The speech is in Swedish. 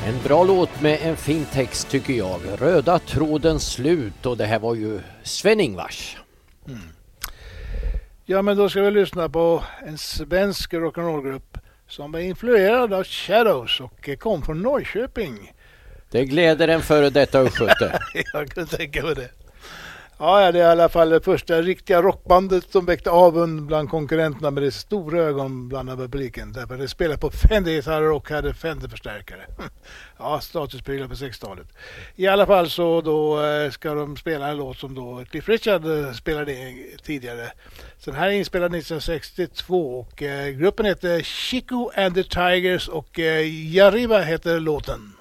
En bra låt med en fin text tycker jag. Röda trådens slut, och det här var ju Sven-Ingvars. Ja, men då ska vi lyssna på en svensk rock'n'roll-grupp som är influerad av Shadows och kom från Norrköping. Det gläder en före detta östgöte. Jag kunde tänka på det. Ja, det är i alla fall det första riktiga rockbandet som väckte avund bland konkurrenterna med det stora ögon bland publiken. Därför det spelade på Fender-gitarrer och hade Fender-förstärkare. Ja, statusprylar på 60-talet. I alla fall så då ska de spela en låt som då Cliff Richard spelade tidigare. Så den här är inspelad 1962 och gruppen heter Chico and the Tigers och Yariba heter låten.